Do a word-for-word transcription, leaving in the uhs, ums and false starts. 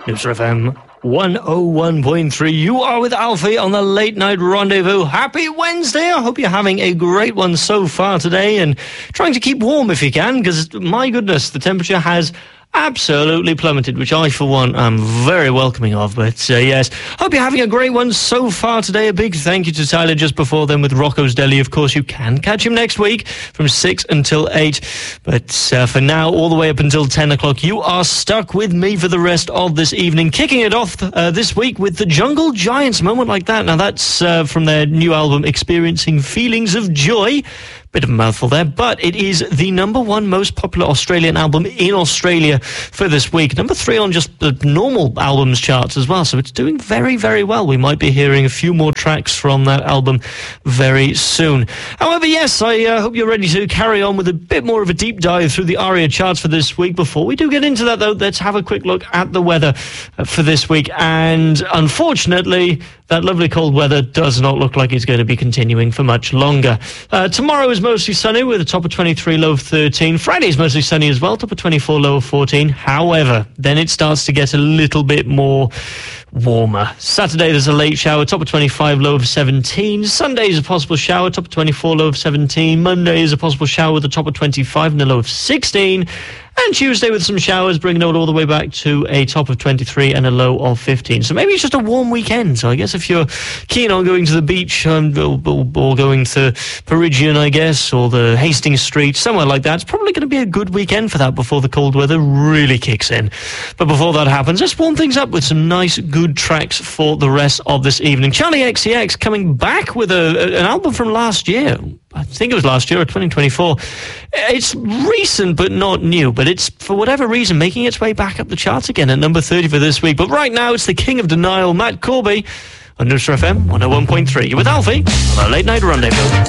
Noosa F M one oh one point three. You are with Alfie on the Late Night Rendezvous. Happy Wednesday. I hope you're having a great one so far today and trying to keep warm if you can, because, my goodness, the temperature has absolutely plummeted, which I, for one, am very welcoming of. But, uh, yes, hope you're having a great one so far today. A big thank you to Tyler just before then with Rocco's Deli. Of course, you can catch him next week from six until eight. But uh, for now, all the way up until ten o'clock, you are stuck with me for the rest of this evening. Kicking it off uh, this week with the Jungle Giants, moment like that. Now, that's uh, from their new album, Experiencing Feelings of Joy. Bit of a mouthful there, but it is the number one most popular Australian album in Australia for this week. Number three on just the normal albums charts as well, so it's doing very, very well. We might be hearing a few more tracks from that album very soon. However, yes, I uh, hope you're ready to carry on with a bit more of a deep dive through the ARIA charts for this week. Before we do get into that, though, let's have a quick look at the weather for this week. And unfortunately, that lovely cold weather does not look like it's going to be continuing for much longer. Uh, tomorrow is mostly sunny with a top of twenty-three, low of thirteen. Friday is mostly sunny as well, top of twenty-four, low of fourteen. However, then it starts to get a little bit more warmer. Saturday, there's a late shower, top of twenty-five, low of seventeen. Sunday is a possible shower, top of twenty-four, low of seventeen. Monday is a possible shower with a top of twenty-five and a low of sixteen. And Tuesday with some showers, bringing it all the way back to a top of twenty-three and a low of fifteen. So maybe it's just a warm weekend. So I guess if you're keen on going to the beach um, or, or going to Perigian, I guess, or the Hastings Street, somewhere like that, it's probably going to be a good weekend for that before the cold weather really kicks in. But before that happens, let's warm things up with some nice, good tracks for the rest of this evening. Charlie X C X coming back with a, an album from last year. I think it was last year or twenty twenty-four. It's recent but not new, but it's, for whatever reason, making its way back up the charts again at number thirty for this week. But right now, it's the King of Denial, Matt Corby, on Noosa F M one oh one point three. You're with Alfie on our Late Night Rendezvous.